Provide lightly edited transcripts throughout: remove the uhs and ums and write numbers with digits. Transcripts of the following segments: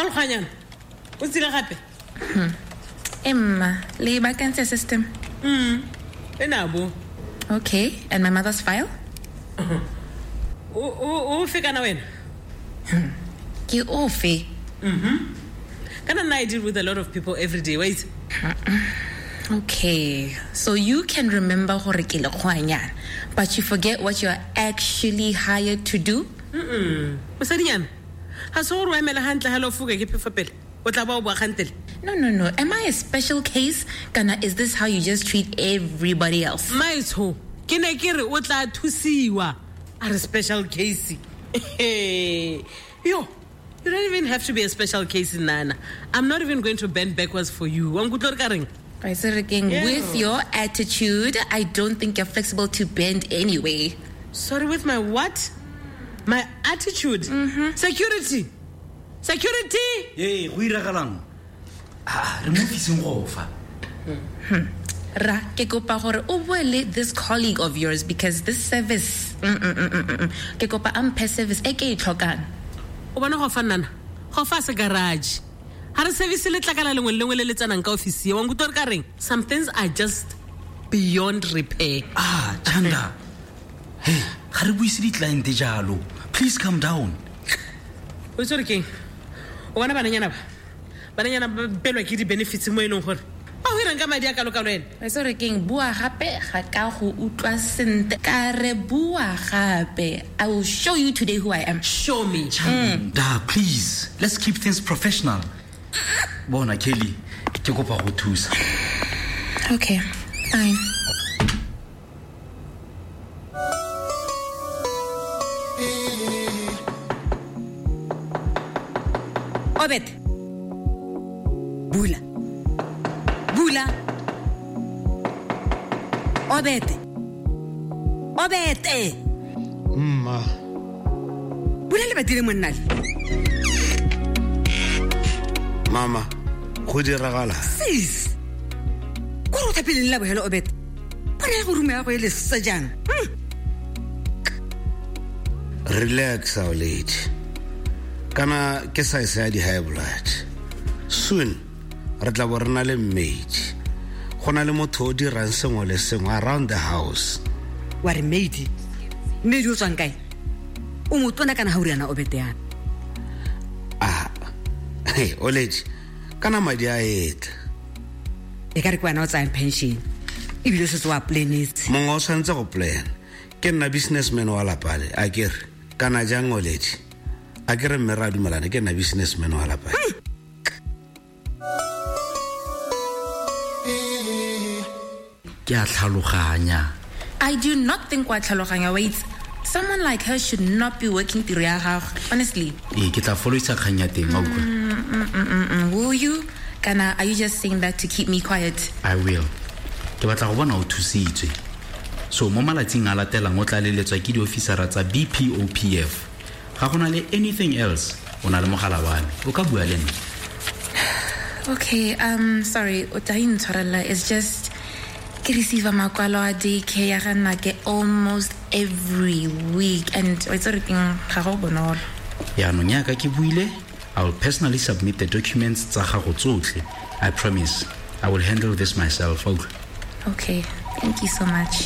Malkhanyana. O tsile gape? Emma, labor cancer system. Enabo. Okay, and my mother's file? O fe kana wena? Ke ofe? Kana I deal with a lot of people every day. Wait. Okay, so you can remember gore ke lekgwanyana, but you forget what you're actually hired to do? Mosadinyana. Ha so re emela hantle ha lo fuka ke phefa pele. O tla ba o bua gantele. No. Am I a special case? Kana, is this how you just treat everybody else? Maitho, ke ne ke re o tla thusiwa. A special case. Yo, you don't even have to be a special case, Nana. I'm not even going to bend backwards for you. With your attitude, I don't think you're flexible to bend anyway. Sorry, with my what? My attitude? Security. Hey, go iragalang. Remove iseng go fa. Ra, ke kopa gore o bue le this colleague of yours because this service ke kopa amphe service e ke e tlhokang. O bona go fa nana. Go fa se garage. Ha re service le tlakala lengwe le tsanang ka office ya wangu tor ka reng. Some things are just beyond repair. Chanda. Hey, ga re buise di client jalo. Please calm down. O tsore keng? O bona bananyana ba belwa ke di benefits mo eleng gore ba ho irang ka madi a kalo ena. Tsore keng bua gape ga ka go utlwa sente ka re bua gape. I will show you today who I am. Show me. Chanda, please. Let's keep things professional. Bona Kelly, ke kopa go thusa. Okay, fine. Obet. Bula. Obete. Mma. Bula le batile monna. Mama, go diragala. Sis. Go re tapile la bohelo Obet. Bona go rumela go ile sajana. Relax, our lady. Kana ke sa isa di high blood. Soon, re tla borna le mmedi. Gona le motho o di ransengwa le sengwa around the house. Wa re medi. Medi o tswang kae? O motona kana hauriana Obet yana. Hey, Oledi, kana madi a eta. E ka re kwa na o tsaya pension. E bile se tswa plan it. Mongo santse go plan. Ke nna businessman wa lapale. A kere kana jang Oledi. A kere mmera dumelana ke nna businessman wa lapale. Ke a tlhaloganya. I do not think wa tlhaloganya. Wait. Someone like her should not be working tiro ya gago, honestly. Ke tla follow-isa kganya teng wa utlwa. Will you? Kana, are you just saying that to keep me quiet? I will. Ke batla go bona o thusitswe. So mo malatsing a latelang o tla leletswa ke di-officera tsa BPOPF. Ga gona le anything else, o na le mogala wa me. O ka bua le nna. Okay, sorry, o tla intshwarela. It's just ke receive makwalo a daycare ya ga nna ke almost every week, and it's everything ga go bonolo. Yaanong yaka ke buile, I will personally submit the documents tsa gago tsotlhe. I promise I will handle this myself. Okay, thank you so much.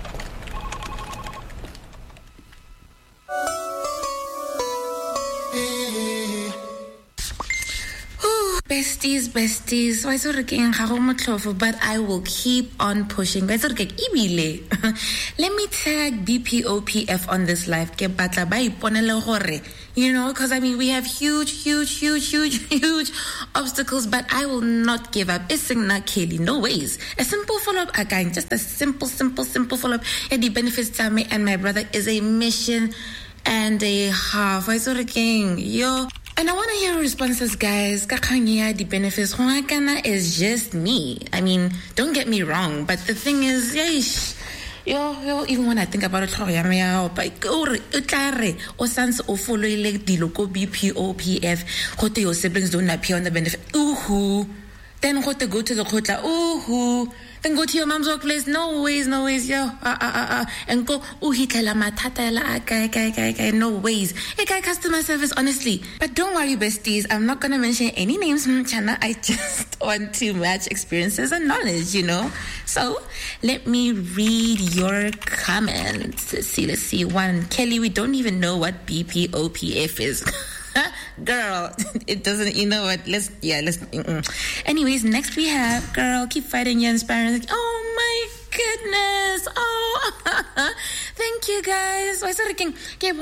Besties. Why so reking ga go motlhofo, but I will keep on pushing. Why so rekeng ibile. Let me tag BPOPF on this live. Ke batla ba iponele gore, you know, because I mean we have huge obstacles, but I will not give up. Isn't not Kelly, no ways. A simple follow-up again, just a simple follow-up. And the benefits to me and my brother is a mission and a half. Why so reking yo. And I want to hear responses, guys. Kakanya, the benefits. Huakana is just me. I mean, don't get me wrong, but the thing is, yo, even when I think about it, but o sans o follow le diloko BPOPF, hote your siblings don't appear on the benefit. Then go to the khotla. Ooh, then go to your mom's workplace. No ways, yo. And go, hitlela matata la guy. No ways. Hey, guy, customer service, honestly. But don't worry, besties. I'm not gonna mention any names, Chana. I just want to match experiences and knowledge, So let me read your comments. Let's see. One, Kelly, we don't even know what BPOPF is. Girl, it doesn't, what, let's. Anyways, next we have, girl, keep fighting, you're inspiring. Oh my goodness. Oh, thank you guys.